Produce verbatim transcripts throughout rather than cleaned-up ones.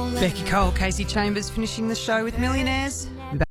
Becky Cole, Casey Chambers finishing the show with Millionaires.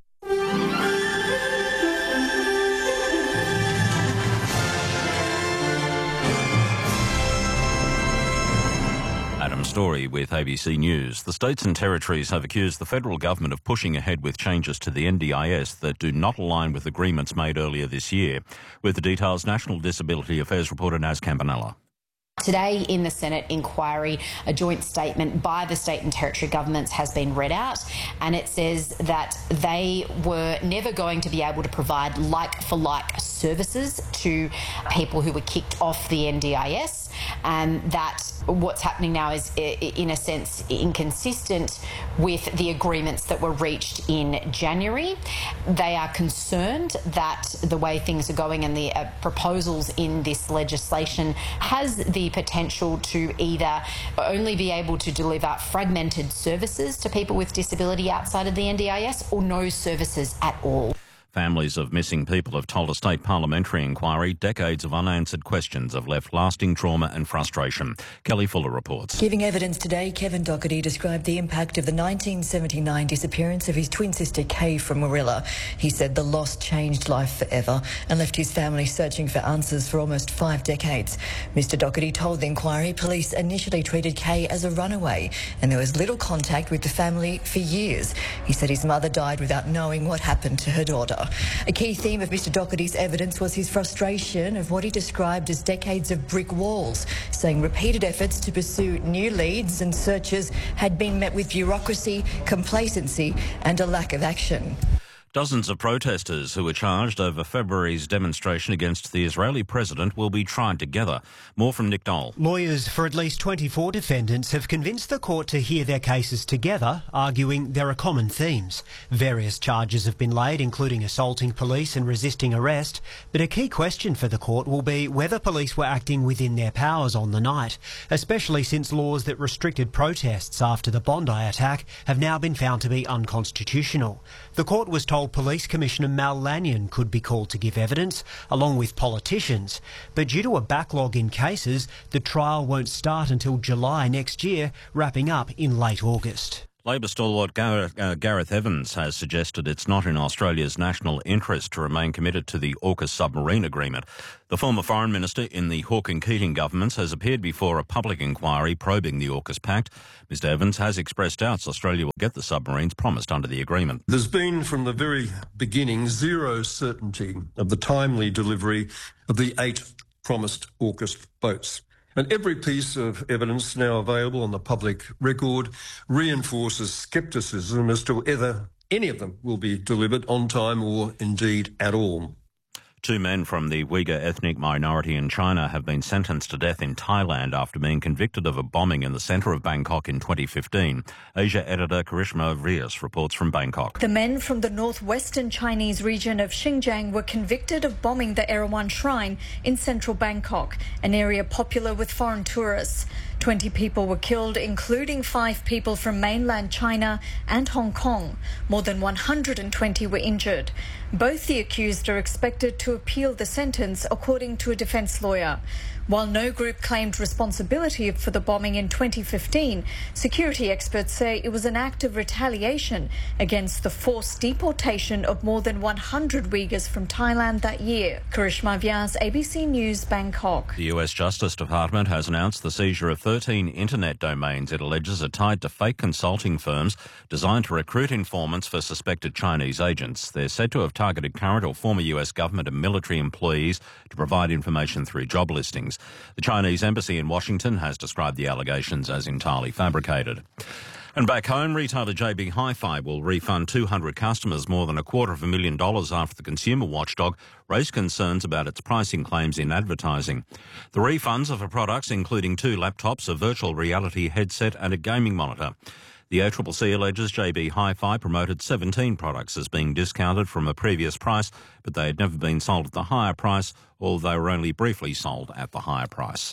Adam Story with A B C News. The states and territories have accused the federal government of pushing ahead with changes to the N D I S that do not align with agreements made earlier this year. With the details, National Disability Affairs reporter Naz Campanella. Today in the Senate inquiry, a joint statement by the state and territory governments has been read out, and it says that they were never going to be able to provide like-for-like services to people who were kicked off the N D I S, and that what's happening now is, in a sense, inconsistent with the agreements that were reached in January. They are concerned that the way things are going and the uh, proposals in this legislation has the potential to either only be able to deliver fragmented services to people with disability outside of the N D I S or no services at all. Families of missing people have told a state parliamentary inquiry decades of unanswered questions have left lasting trauma and frustration. Kelly Fuller reports. Giving evidence today, Kevin Doherty described the impact of the nineteen seventy-nine disappearance of his twin sister Kay from Warilla. He said the loss changed life forever and left his family searching for answers for almost five decades. Mister Doherty told the inquiry police initially treated Kay as a runaway and there was little contact with the family for years. He said his mother died without knowing what happened to her daughter. A key theme of Mister Doherty's evidence was his frustration of what he described as decades of brick walls, saying repeated efforts to pursue new leads and searches had been met with bureaucracy, complacency and a lack of action. Dozens of protesters who were charged over February's demonstration against the Israeli president will be tried together. More from Nick Dole. Lawyers for at least twenty-four defendants have convinced the court to hear their cases together, arguing there are common themes. Various charges have been laid, including assaulting police and resisting arrest, but a key question for the court will be whether police were acting within their powers on the night, especially since laws that restricted protests after the Bondi attack have now been found to be unconstitutional. The court was told Police Commissioner Mal Lanyon could be called to give evidence, along with politicians. But due to a backlog in cases, the trial won't start until July next year, wrapping up in late August. Labor stalwart Gareth, uh, Gareth Evans has suggested it's not in Australia's national interest to remain committed to the AUKUS submarine agreement. The former foreign minister in the Hawke and Keating governments has appeared before a public inquiry probing the AUKUS pact. Mister Evans has expressed doubts Australia will get the submarines promised under the agreement. There's been from the very beginning zero certainty of the timely delivery of the eight promised AUKUS boats. And every piece of evidence now available on the public record reinforces scepticism as to whether any of them will be delivered on time or indeed at all. Two men from the Uyghur ethnic minority in China have been sentenced to death in Thailand after being convicted of a bombing in the centre of Bangkok in twenty fifteen. Asia editor Karishma Rias reports from Bangkok. The men from the northwestern Chinese region of Xinjiang were convicted of bombing the Erawan Shrine in central Bangkok, an area popular with foreign tourists. twenty people were killed, including five people from mainland China and Hong Kong. More than one hundred twenty were injured. Both the accused are expected to appeal the sentence, according to a defence lawyer. While no group claimed responsibility for the bombing in twenty fifteen, security experts say it was an act of retaliation against the forced deportation of more than one hundred Uyghurs from Thailand that year. Karishma Vyas, A B C News, Bangkok. The U S Justice Department has announced the seizure of thirteen internet domains it alleges are tied to fake consulting firms designed to recruit informants for suspected Chinese agents. They're said to have targeted current or former U S government and military employees to provide information through job listings. The Chinese embassy in Washington has described the allegations as entirely fabricated. And back home, retailer J B Hi-Fi will refund two hundred customers more than a quarter of a million dollars after the consumer watchdog raised concerns about its pricing claims in advertising. The refunds are for products including two laptops, a virtual reality headset and a gaming monitor. The A C C C alleges J B Hi-Fi promoted seventeen products as being discounted from a previous price, but they had never been sold at the higher price, or they were only briefly sold at the higher price.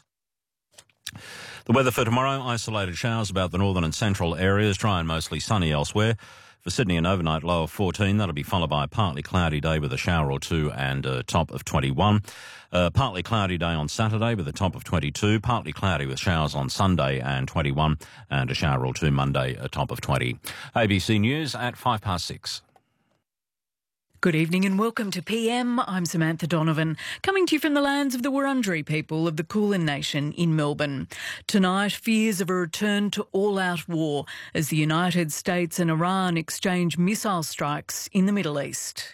The weather for tomorrow, isolated showers about the northern and central areas, dry and mostly sunny elsewhere. For Sydney, an overnight low of fourteen. That'll be followed by a partly cloudy day with a shower or two and a top of twenty-one. Uh, partly cloudy day on Saturday with a top of twenty-two. Partly cloudy with showers on Sunday and twenty-one. And a shower or two Monday, a top of twenty. A B C News at five past six. Good evening and welcome to P M. I'm Samantha Donovan, coming to you from the lands of the Wurundjeri people of the Kulin Nation in Melbourne. Tonight, fears of a return to all-out war as the United States and Iran exchange missile strikes in the Middle East.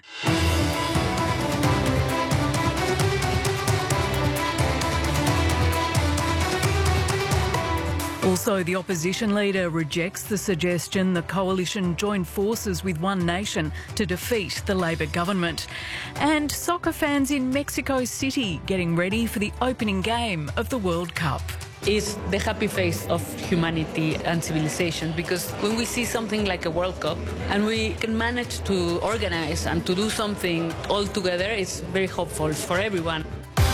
Also, the opposition leader rejects the suggestion the coalition join forces with One Nation to defeat the Labor government. And soccer fans in Mexico City getting ready for the opening game of the World Cup. Is the happy face of humanity and civilization, because when we see something like a World Cup and we can manage to organize and to do something all together, it's very hopeful for everyone.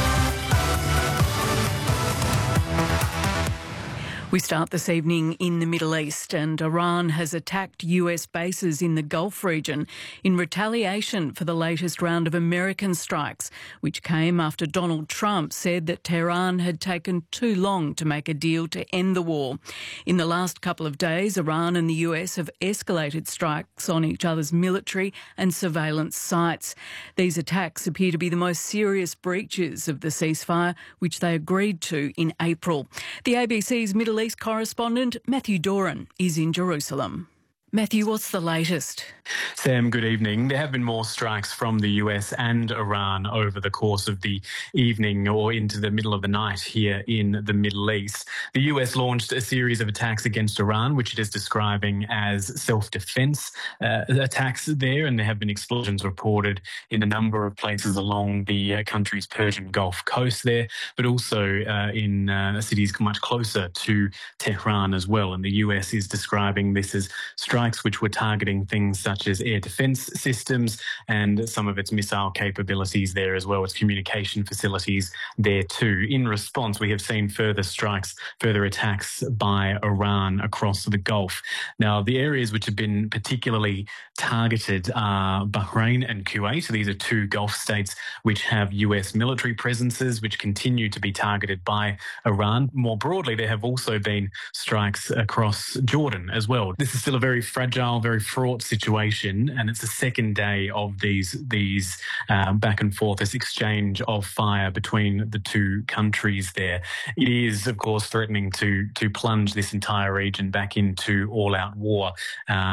We start this evening in the Middle East, and Iran has attacked U S bases in the Gulf region in retaliation for the latest round of American strikes, which came after Donald Trump said that Tehran had taken too long to make a deal to end the war. In the last couple of days, Iran and the U S have escalated strikes on each other's military and surveillance sites. These attacks appear to be the most serious breaches of the ceasefire, which they agreed to in April. The A B C's Middle East correspondent Matthew Doran is in Jerusalem. Matthew, what's the latest? Sam, good evening. There have been more strikes from the U S and Iran over the course of the evening or into the middle of the night here in the Middle East. The U S launched a series of attacks against Iran, which it is describing as self-defense uh, attacks there, and there have been explosions reported in a number of places along the uh, country's Persian Gulf coast there, but also uh, in uh, cities much closer to Tehran as well. And the U S is describing this as strikes which were targeting things such as air defence systems and some of its missile capabilities there as well as communication facilities there too. In response, we have seen further strikes, further attacks by Iran across the Gulf. Now, the areas which have been particularly targeted are Bahrain and Kuwait. These are two Gulf states which have U S military presences which continue to be targeted by Iran. More broadly, there have also been strikes across Jordan as well. This is still a very fragile, very fraught situation, and it's the second day of these these uh, back and forth, this exchange of fire between the two countries there. It is, of course, threatening to to plunge this entire region back into all-out war. Uh,